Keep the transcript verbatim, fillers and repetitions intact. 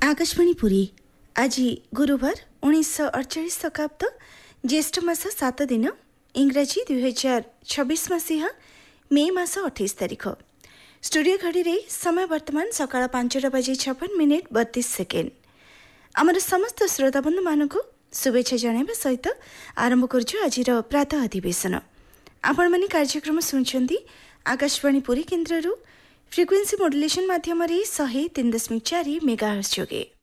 आकाशवाणी पुरी आज गुरुवार उन्नीस अड़चाश शताब्द ज्येष्ठ मास सात दिन इंग्राजी दुई हजार छब्बीस मसीहा मे मास अठाईस तारिख स्टूडियो घड़ी रे समय वर्तमान सकाळ पांचटा बाजी छप्पन मिनिट बत्तीस सेकेंड आमर समस्त श्रोता बंधु मानक शुभेच्छा जणाइबा सहित आरंभ करछु आजिर प्रातः अधिवेशन। आपण माने कार्यक्रम सुनछंती आकाशवाणी पुरी केन्द्ररू फ्रिक्वेन्सी मॉड्युलेशन माध्यम रे सौ तीन दशमिक चार मेगाहर्ट्ज जोगे।